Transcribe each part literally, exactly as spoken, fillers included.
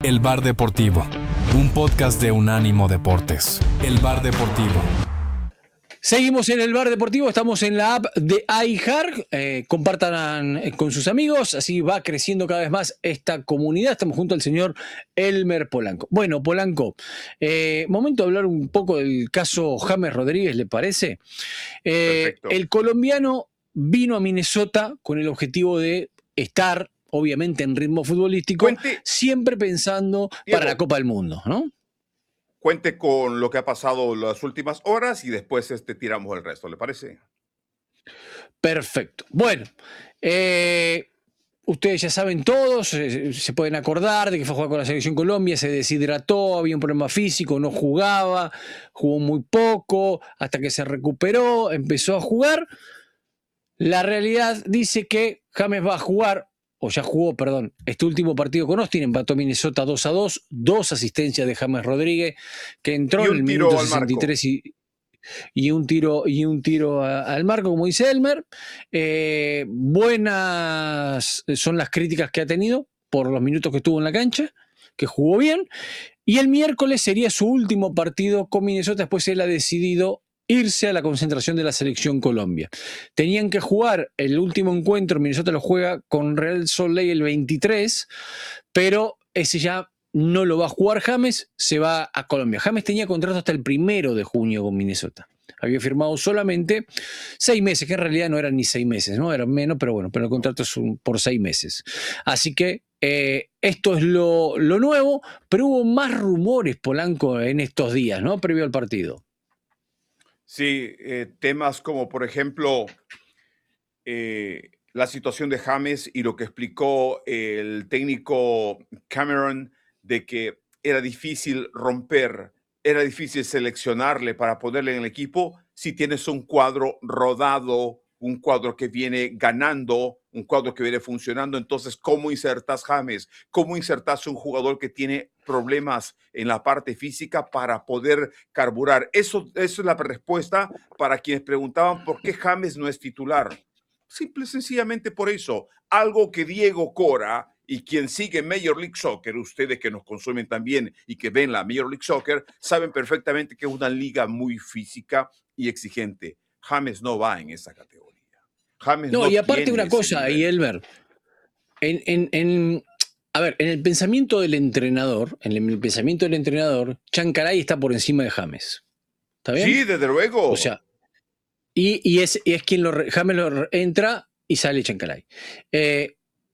El Bar Deportivo, un podcast de Unánimo Deportes. El Bar Deportivo. Seguimos en el Bar Deportivo, estamos en la app de iHeart, eh, compartan con sus amigos, así va creciendo cada vez más esta comunidad. Estamos junto al señor Elmer Polanco. Bueno, Polanco, eh, momento de hablar un poco del caso James Rodríguez, ¿le parece? Eh, el colombiano vino a Minnesota con el objetivo de estar, obviamente, en ritmo futbolístico, Cuente, siempre pensando Diego, para la Copa del Mundo, ¿no? Cuente con lo que ha pasado las últimas horas y después este, tiramos el resto, ¿le parece? Perfecto. Bueno, eh, ustedes ya saben todos, se, se pueden acordar de que fue a jugar con la Selección Colombia, se deshidrató, había un problema físico, no jugaba, jugó muy poco, hasta que se recuperó, empezó a jugar. La realidad dice que James va a jugar, o ya jugó, perdón, este último partido con Austin, empató Minnesota dos a dos, dos asistencias de James Rodríguez, que entró en el minuto sesenta y tres y, y un tiro, y un tiro a, al marco, como dice Elmer. Eh, buenas son las críticas que ha tenido por los minutos que estuvo en la cancha, que jugó bien, y el miércoles sería su último partido con Minnesota, después él ha decidido irse a la concentración de la Selección Colombia. Tenían que jugar el último encuentro, Minnesota lo juega con Real Salt Lake el veintitrés, pero ese ya no lo va a jugar James, se va a Colombia. James tenía contrato hasta el primero de junio con Minnesota. Había firmado solamente seis meses, que en realidad no eran ni seis meses, ¿no? Eran menos, pero bueno, pero el contrato es un, por seis meses. Así que eh, esto es lo, lo nuevo, pero hubo más rumores, Polanco, en estos días, ¿no? Previo al partido. Sí, eh, temas como, por ejemplo, eh, la situación de James y lo que explicó el técnico Cameron de que era difícil romper, era difícil seleccionarle para ponerle en el equipo si tienes un cuadro rodado, un cuadro que viene ganando, un cuadro que viene funcionando. Entonces, ¿cómo insertas James? ¿Cómo insertas un jugador que tiene problemas en la parte física para poder carburar? Eso, eso es la respuesta para quienes preguntaban por qué James no es titular. Simple y sencillamente por eso. Algo que Diego Cora y quien sigue Major League Soccer, ustedes que nos consumen también y que ven la Major League Soccer, saben perfectamente que es una liga muy física y exigente. James no va en esa categoría. James no, no y aparte tiene una ese cosa, nivel. y Elmer, en, en, en, a ver, en el pensamiento del entrenador, en el pensamiento del entrenador, Chancalay está por encima de James. ¿Está bien? Sí, desde luego. O sea, y, y, es, y es quien lo, James lo entra y sale Chancalay. Eh,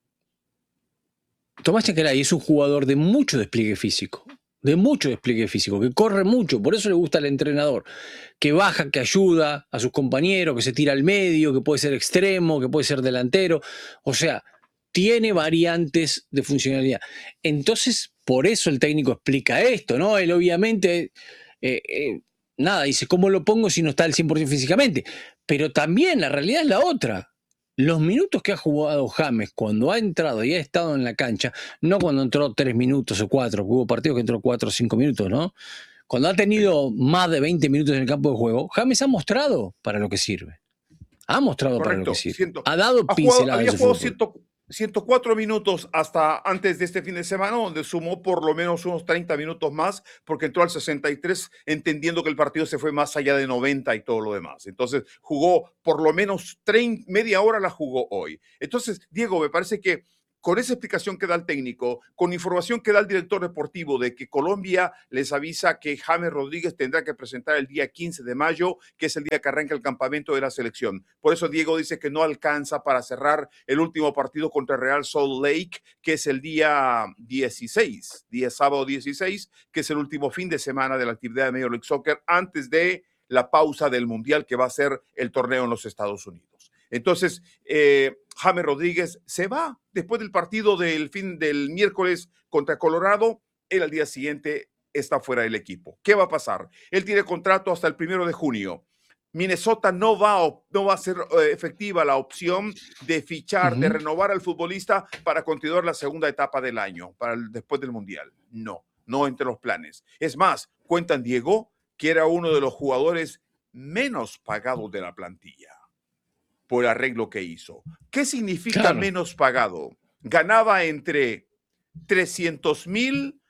Tomás Chancalay es un jugador de mucho despliegue físico, de mucho despliegue físico, que corre mucho, por eso le gusta al entrenador, que baja, que ayuda a sus compañeros, que se tira al medio, que puede ser extremo, que puede ser delantero, o sea, tiene variantes de funcionalidad. Entonces, por eso el técnico explica esto, ¿no? Él obviamente, eh, eh, nada, dice, ¿cómo lo pongo si no está al cien por ciento físicamente? Pero también la realidad es la otra. Los minutos que ha jugado James cuando ha entrado y ha estado en la cancha, no cuando entró tres minutos o cuatro, hubo partidos que entró cuatro o cinco minutos, ¿no? Cuando ha tenido más de veinte minutos en el campo de juego, James ha mostrado para lo que sirve. Ha mostrado Correcto, para lo que sirve. Ciento, ha dado ha jugado, pinceladas había de su jugado fútbol. ciento cuatro minutos hasta antes de este fin de semana, donde sumó por lo menos unos treinta minutos más, porque entró al sesenta y tres, entendiendo que el partido se fue más allá de noventa y todo lo demás. Entonces, jugó por lo menos treinta, media hora la jugó hoy. Entonces, Diego, me parece que con esa explicación que da el técnico, con información que da el director deportivo de que Colombia les avisa que James Rodríguez tendrá que presentar el día quince de mayo, que es el día que arranca el campamento de la selección. Por eso Diego dice que no alcanza para cerrar el último partido contra Real Salt Lake, que es el día dieciséis, día sábado dieciséis, que es el último fin de semana de la actividad de Major League Soccer antes de la pausa del Mundial que va a ser el torneo en los Estados Unidos. Entonces, eh, James Rodríguez se va después del partido del fin del miércoles contra Colorado. Él al día siguiente está fuera del equipo. ¿Qué va a pasar? Él tiene contrato hasta el primero de junio. Minnesota no va, a, no va a ser eh, efectiva la opción de fichar, uh-huh. de renovar al futbolista para continuar la segunda etapa del año, para el, después del Mundial. No, no entre los planes. Es más, cuentan Diego que era uno de los jugadores menos pagados de la plantilla por el arreglo que hizo. ¿Qué significa claro. menos pagado? Ganaba entre trescientos mil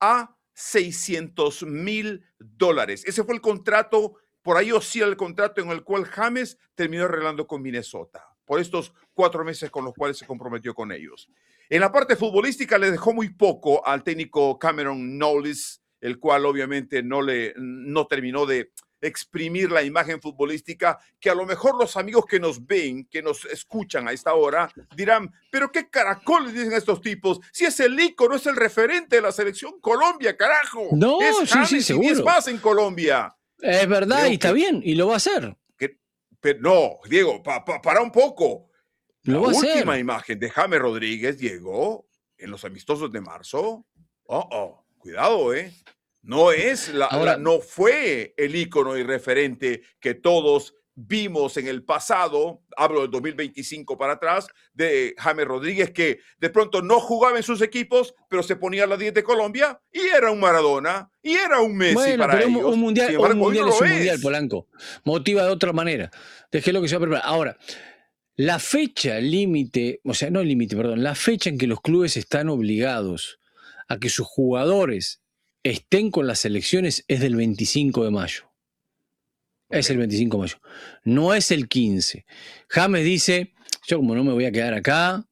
a seiscientos mil dólares. Ese fue el contrato, por ahí oscila el contrato en el cual James terminó arreglando con Minnesota, por estos cuatro meses con los cuales se comprometió con ellos. En la parte futbolística le dejó muy poco al técnico Cameron Knowles, el cual obviamente no, le, no terminó de exprimir la imagen futbolística, que a lo mejor los amigos que nos ven, que nos escuchan a esta hora, dirán, pero qué caracoles dicen estos tipos, si es el ícono, es el referente de la selección Colombia, carajo. No, es sí, James sí, y seguro. diez más en Colombia. Es verdad, Creo y está que, bien, y lo va a hacer. Que, pero no, Diego, pa, pa, para un poco. La Lo va a última hacer. imagen de James Rodríguez, Diego, en los amistosos de marzo, oh, oh, cuidado, ¿eh? No es la, Ahora, la, no fue el ícono y referente que todos vimos en el pasado, hablo del dos mil veinticinco para atrás, de James Rodríguez, que de pronto no jugaba en sus equipos, pero se ponía a la diez de Colombia y era un Maradona y era un Messi bueno, para pero un, ellos. un mundial, Sin embargo, un hoy mundial no es lo un mundial, es. Polanco. Motiva de otra manera. Dejé lo que se va a preparar. Ahora, la fecha límite, o sea, no límite, perdón, la fecha en que los clubes están obligados a que sus jugadores estén con las selecciones es del veinticinco de mayo. Es Ok. el veinticinco de mayo. No es el quince. James dice, yo como no me voy a quedar acá,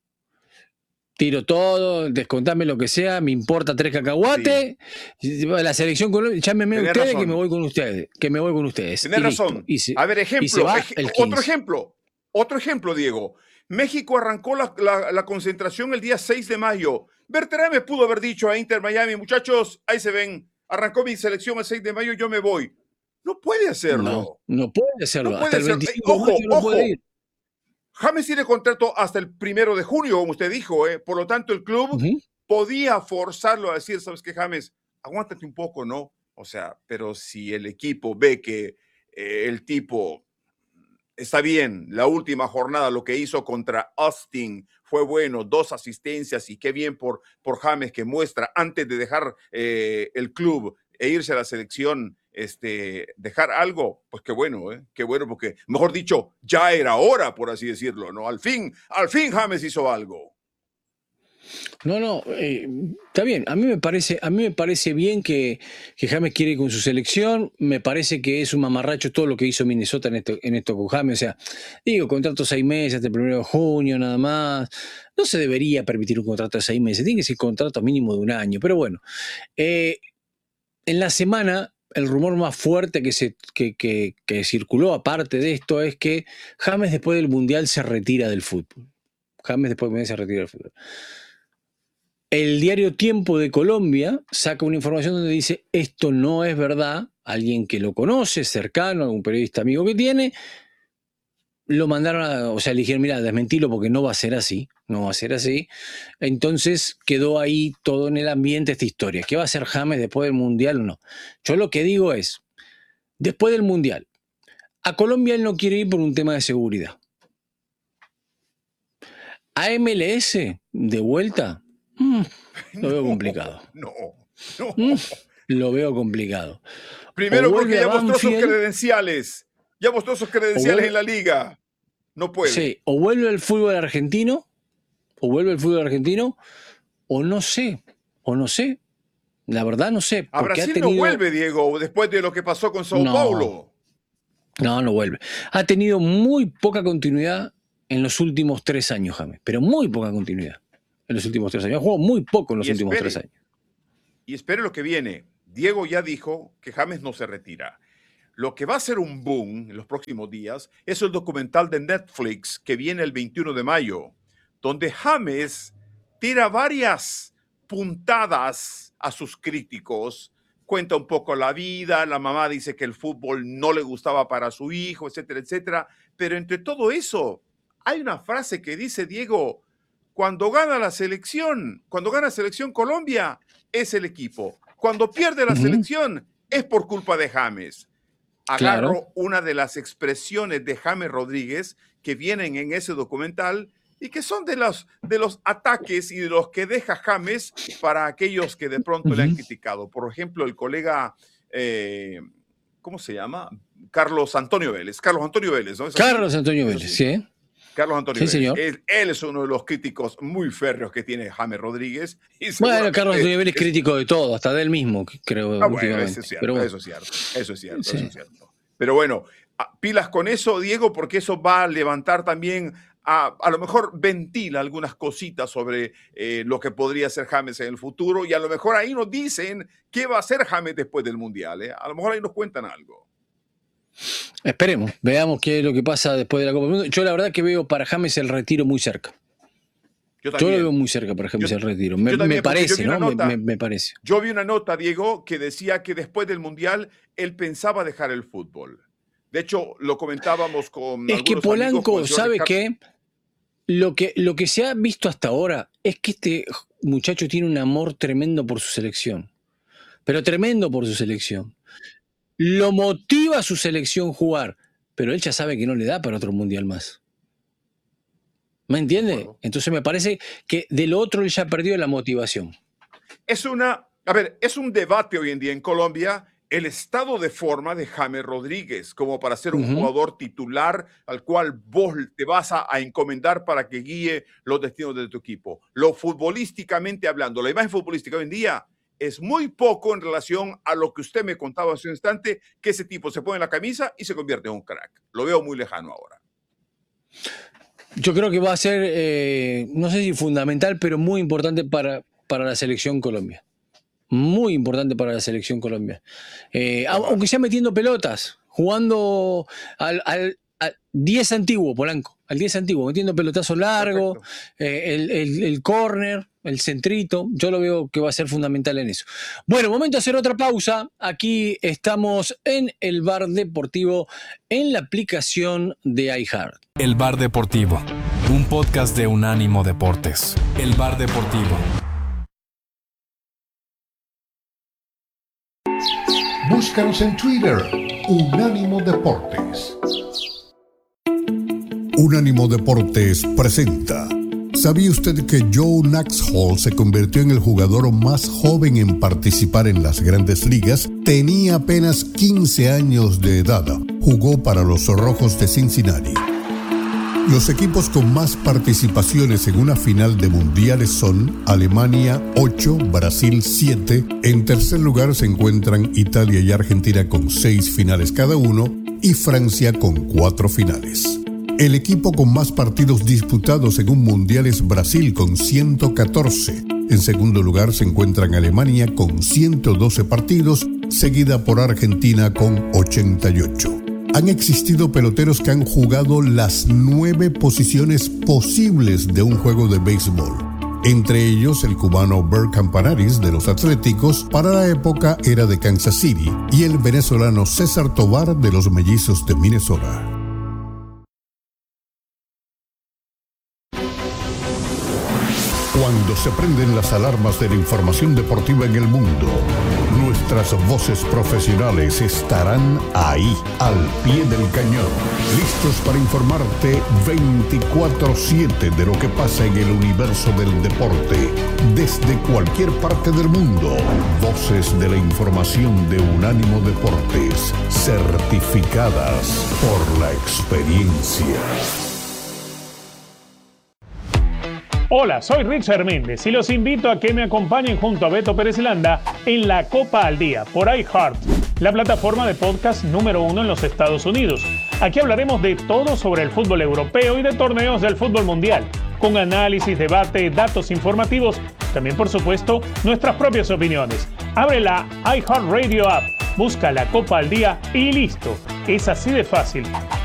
tiro todo, descontame lo que sea, me importa tres cacahuates. La selección Colombia, llámenme Tenés ustedes razón. que me voy con ustedes, que me voy con ustedes. Tenés Y listo. razón. Y se, A ver, y se ejemplo, va ej- el otro quince. ejemplo, otro ejemplo, Diego. México arrancó la, la- la concentración el día seis de mayo. Berterame pudo haber dicho a Inter Miami, muchachos, ahí se ven, arrancó mi selección el seis de mayo, yo me voy. No puede hacerlo. No, no puede hacerlo. No Hasta puede el hacerlo. Eh, veinticinco de ojo, mayo no puede ojo. ir. James tiene contrato hasta el primero de junio, como usted dijo, ¿eh? Por lo tanto, el club Ujú. podía forzarlo a decir, ¿sabes qué, James? Aguántate un poco, ¿no? O sea, pero si el equipo ve que eh, el tipo está bien, la última jornada, lo que hizo contra Austin fue bueno, dos asistencias y qué bien por, por James que muestra antes de dejar eh, el club e irse a la selección, este, dejar algo, pues qué bueno, ¿eh? Qué bueno, porque mejor dicho, ya era hora, por así decirlo, ¿no? Al fin, al fin James hizo algo. No, no, eh, está bien. A mí me parece, a mí me parece bien que, que James quiere ir con su selección. Me parece que es un mamarracho todo lo que hizo Minnesota en esto, en esto con James. O sea, digo, contrato seis meses hasta el primero de junio, nada más. No se debería permitir un contrato de seis meses. Tiene que ser contrato mínimo de un año. Pero bueno, eh, en la semana, el rumor más fuerte que, se, que, que, que circuló aparte de esto es que James después del Mundial se retira del fútbol. James después del Mundial se retira del fútbol. El diario Tiempo de Colombia saca una información donde dice esto no es verdad. Alguien que lo conoce, cercano, algún periodista amigo que tiene, lo mandaron a, o sea, le dijeron, mira, desmentilo porque no va a ser así, no va a ser así. Entonces quedó ahí todo en el ambiente esta historia. ¿Qué va a hacer James después del Mundial o no? Yo lo que digo es, después del Mundial, a Colombia él no quiere ir por un tema de seguridad. A M L S, de vuelta, mm, lo veo No, complicado. no, no. Mm, lo veo complicado. Primero O porque vuelve ya a mostró sus Banfield, credenciales. Ya mostró sus credenciales vuelve- en la liga. No puede. sí, o vuelve al fútbol argentino, o vuelve al fútbol argentino, o no sé, o no sé. La verdad no sé, A porque ha Brasil no tenido... vuelve, Diego, después de lo que pasó con Sao No. Paulo. No, no vuelve. Ha tenido muy poca continuidad en los últimos tres años, James, pero muy poca continuidad en los últimos tres años. Ha jugado muy poco en los Y últimos espere. tres años. Y espere lo que viene. Diego ya dijo que James no se retira. Lo que va a ser un boom en los próximos días es el documental de Netflix que viene el veintiuno de mayo, donde James tira varias puntadas a sus críticos, cuenta un poco la vida, la mamá dice que el fútbol no le gustaba para su hijo, etcétera, etcétera. Pero entre todo eso, hay una frase que dice, Diego, cuando gana la selección, cuando gana selección Colombia, es el equipo. Cuando pierde la Ujú. selección, es por culpa de James. Agarro Claro. una de las expresiones de James Rodríguez que vienen en ese documental y que son de los, de los ataques y de los que deja James para aquellos que de pronto le han Ujú. criticado. Por ejemplo, el colega, eh, ¿cómo se llama? Carlos Antonio Vélez. Carlos Antonio Vélez, ¿no? ¿Es así? Carlos Antonio ¿Es Vélez, así? sí. ¿eh? Carlos Antonio Sí, Vélez. señor. Él, él es uno de los críticos muy férreos que tiene James Rodríguez. Y Bueno, seguramente Carlos Antonio Vélez es es- crítico de todo, hasta de él mismo, creo, Ah, bueno, últimamente. eso es cierto, Pero bueno. eso es cierto, eso es cierto, Sí. eso es cierto. Pero bueno, a- pilas con eso, Diego, porque eso va a levantar también, a, a lo mejor ventila algunas cositas sobre eh, lo que podría ser James en el futuro, y a lo mejor ahí nos dicen qué va a hacer James después del Mundial, ¿eh? A lo mejor ahí nos cuentan algo. Esperemos, veamos qué es lo que pasa después de la Copa del Mundo. Yo la verdad que veo para James el retiro muy cerca. Yo Yo también. lo veo muy cerca para James Yo- el retiro. yo Me, también, me porque yo parece, vi una ¿no? Me, nota- me- me parece. Yo vi una nota, Diego, que decía que después del Mundial él pensaba dejar el fútbol. De hecho, lo comentábamos con Es que algunos amigos, como Polanco, el señor ¿sabe Ricardo- qué? Lo que, lo que se ha visto hasta ahora es que este muchacho tiene un amor tremendo por su selección. Pero tremendo por su selección. Lo motiva a su selección jugar, pero él ya sabe que no le da para otro mundial más. ¿Me entiende? acuerdo. Entonces me parece que del otro él ya perdió la motivación. Es una, a ver, es un debate hoy en día en Colombia el estado de forma de James Rodríguez como para ser un Ujú. jugador titular al cual vos te vas a, a encomendar para que guíe los destinos de tu equipo. Lo futbolísticamente hablando, la imagen futbolística hoy en día es muy poco en relación a lo que usted me contaba hace un instante, que ese tipo se pone la camisa y se convierte en un crack. Lo veo muy lejano ahora. Yo creo que va a ser, eh, no sé si fundamental, pero muy importante para, para la selección Colombia. Muy importante para la selección Colombia. Eh, au- aunque sea metiendo pelotas, jugando al, al, al diez antiguo, Polanco, al diez antiguo, metiendo pelotazo largo, Perfecto. eh, el, el, el córner, el centrito. Yo lo veo que va a ser fundamental en eso. Bueno, momento de hacer otra pausa. Aquí estamos en el Bar Deportivo, en la aplicación de iHeart. El Bar Deportivo, un podcast de Unánimo Deportes. El Bar Deportivo. Búscanos en Twitter, Unánimo Deportes. Unánimo Deportes presenta. ¿Sabía usted que Joe Naxhall se convirtió en el jugador más joven en participar en las Grandes Ligas? Tenía apenas quince años de edad. Jugó para los Rojos de Cincinnati. Los equipos con más participaciones en una final de mundiales son Alemania ocho, Brasil siete. En tercer lugar se encuentran Italia y Argentina con seis finales cada uno y Francia con cuatro finales. El equipo con más partidos disputados en un mundial es Brasil con ciento catorce. En segundo lugar se encuentran Alemania con ciento doce partidos, seguida por Argentina con ochenta y ocho. Han existido peloteros que han jugado las nueve posiciones posibles de un juego de béisbol. Entre ellos el cubano Bert Campanaris de los Atléticos, para la época era de Kansas City, y el venezolano César Tovar de los Mellizos de Minnesota. Cuando se prenden las alarmas de la información deportiva en el mundo, nuestras voces profesionales estarán ahí, al pie del cañón, listos para informarte veinticuatro siete de lo que pasa en el universo del deporte, desde cualquier parte del mundo. Voces de la información de Unánimo Deportes, certificadas por la experiencia. Hola, soy Richard Méndez y los invito a que me acompañen junto a Beto Pérez Landa en La Copa al Día por iHeart, la plataforma de podcast número uno en los Estados Unidos. Aquí hablaremos de todo sobre el fútbol europeo y de torneos del fútbol mundial, con análisis, debate, datos informativos, también por supuesto nuestras propias opiniones. Abre la iHeart Radio app, busca La Copa al Día y listo. Es así de fácil.